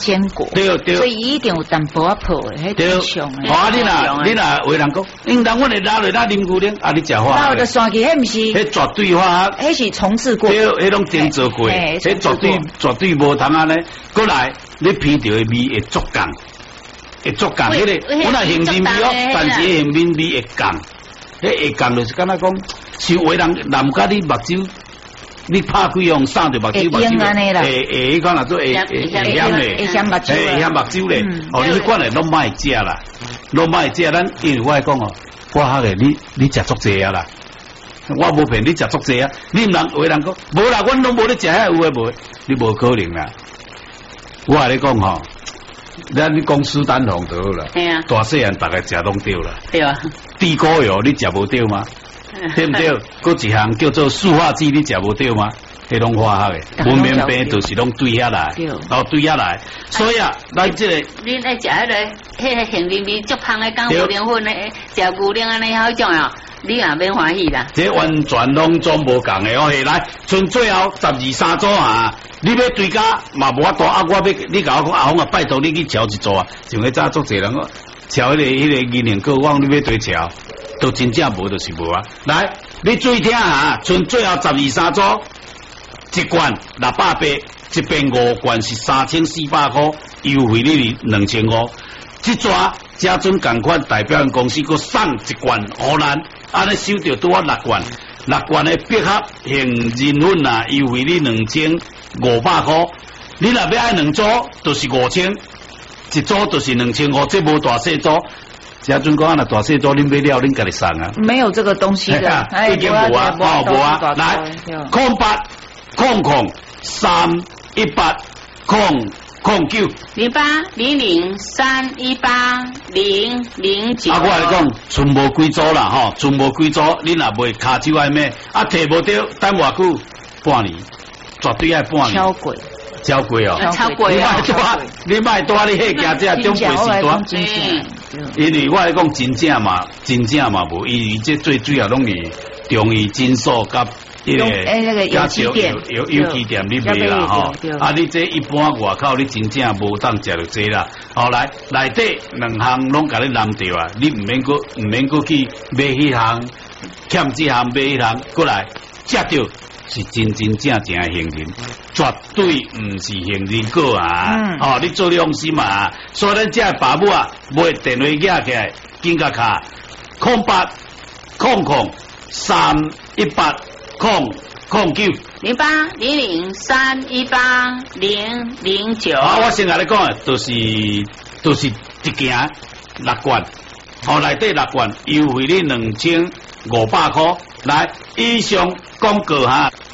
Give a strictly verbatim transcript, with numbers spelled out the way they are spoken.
坚果， 对对， 所以一定有淡薄仔泡的，迄正常的。 啊，你若你若有人讲，应当阮会拉落拉啉牛奶，啊，你食化拉的酸气，迄毋是， 迄绝对化学， 迄是重置过， 迄迄拢定做过，迄绝对绝对无通安尼。过来，你闻到的味会足共，会足共。迄个我若杏仁味哦，但是杏仁味会共，迄会共就是敢若讲，是有人南家你目睭。你拍几样衫就目睭目睭，诶诶，迄款若做会会会险嘞， 会险目睭， 会险目睭嘞。哦，你迄款诶拢莫食啦，拢莫食。咱因为我讲哦，我吓个你你食足济啊啦，我无骗你食足济啊。你毋人有人讲，无啦，阮拢无咧食遐有诶无，你无可能啦。我甲你讲吼，咱你讲斯丹红就好啦，大细汉逐个食拢对啦， 对啊， 地沟油你食无对吗？对不对？佫一项叫做塑化剂，你食无对吗？迄种化学的，文明病就是拢对遐来，哦对遐来。所以啊，咱这个， 你爱食迄个，迄个杏仁味足香的，讲牛奶粉的，食牛奶安尼好种哦，你也免欢喜啦。 这完全拢总无共的哦，嘿来，剩最后十二三组啊，你要对家嘛无法度啊，我要你甲我讲阿红啊，拜托你去调一组啊，像迄早足侪人哦，调迄个迄个银杏果，我讲你要对调。都真正无就是无啊！来，你注意听啊，剩最后十二三组，一罐六百八，一边五罐是三千四百块，优惠你两千五。这抓嘉准共款代表公司佮送一罐荷兰，安尼收到拄啊六罐，六罐的百合杏仁粉啊，优惠你两千五百块。你若要爱两组，就是五千，一组就是两千五，这无大细组。嘉准讲啊，大细组恁买了，恁家己送啊？ 没有这个东西的， 已经无啊，哦无啊。来，空八空空三一八空空九零八零零三一八零零九。啊， 我来讲，剩无几组啦，吼，剩无几组，恁若袂卡手爱咩？啊，摕无到，等偌久？半年，绝对爱半年。 超贵。 超贵哦， 超贵哦！你卖多，你迄家这中贵是多，因为我来讲真正嘛，真正嘛无，因为这最主要拢是中医诊所甲迄个有机店， 有有机店你卖啦吼。啊，你这一般外口你真正无当食到这啦。后来内底两项拢甲你拦掉啊，你唔免过唔免过去买迄项，欠这项买迄项，过来食到。是真真正正的杏仁，绝对唔是杏仁果啊！嗯、哦，你做良心嘛！所以咱这爸母啊，买电话寄起来，紧甲卡空八空空三一八空空九零八零零三一八零零九。 啊，我先甲你讲，就是就是一件六罐，哦，内底六罐，优惠你两千五百块。来，以上广告哈。